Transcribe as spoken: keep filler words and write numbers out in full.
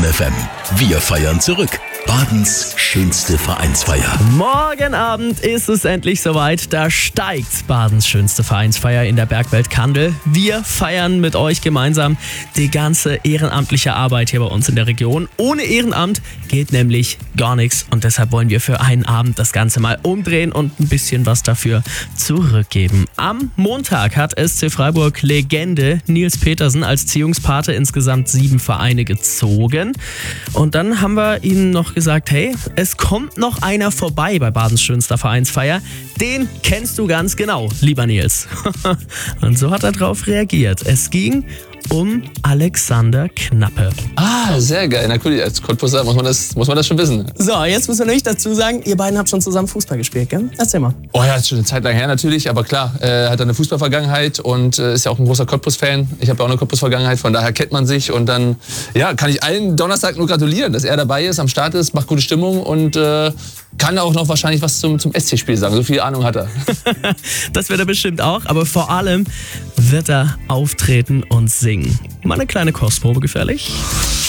F M. Wir feiern zurück. Badens schönste Vereinsfeier. Morgen Abend ist es endlich soweit. Da steigt Badens schönste Vereinsfeier in der Bergwelt Kandel. Wir feiern mit euch gemeinsam die ganze ehrenamtliche Arbeit hier bei uns in der Region. Ohne Ehrenamt geht nämlich gar nichts. Und deshalb wollen wir für einen Abend das Ganze mal umdrehen und ein bisschen was dafür zurückgeben. Am Montag hat S C Freiburg Legende Nils Petersen als Ziehungspate insgesamt sieben Vereine gezogen. Und dann haben wir ihnen noch gesagt, hey, es kommt noch einer vorbei bei Badens schönster Vereinsfeier. Den kennst du ganz genau, lieber Nils. Und so hat er darauf reagiert. Es ging um Alexander Knappe. Ah, sehr geil. Na cool, als Cottbusser muss man das, muss man das schon wissen. So, jetzt müssen wir nämlich dazu sagen, ihr beiden habt schon zusammen Fußball gespielt, gell? Erzähl mal. Oh ja, ist schon eine Zeit lang her natürlich, aber klar, äh, hat er eine Fußballvergangenheit und äh, ist ja auch ein großer Cottbus-Fan. Ich habe ja auch eine Cottbus-Vergangenheit, von daher kennt man sich und dann ja, kann ich allen Donnerstag nur gratulieren, dass er dabei ist, am Start ist, macht gute Stimmung und äh, kann auch noch wahrscheinlich was zum, zum S C-Spiel sagen. So viel Ahnung hat er. Das wird er bestimmt auch, aber vor allem wird er auftreten und singen. Mal eine kleine Kostprobe gefällig.